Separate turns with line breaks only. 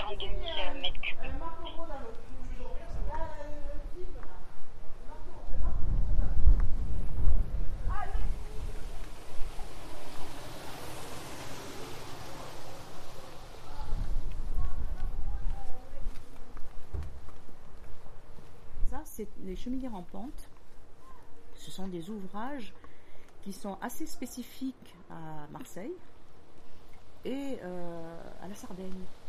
42 000 mètres cubes.
Ça, c'est les cheminières en pente. Ce sont des ouvrages qui sont assez spécifiques à Marseille et à la Sardaigne.